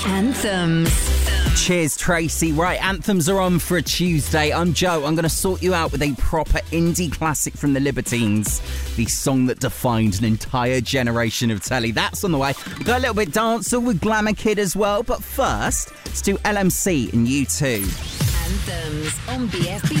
Anthems. Cheers, Tracy. Right, anthems are on for a Tuesday. I'm Joe. I'm going to sort you out with a proper indie classic from the Libertines. The song that defined an entire generation of telly. That's on the way. We've got a little bit dancehall with Glamour Kid as well. But first, let's do LMC and U2. Anthems on BFB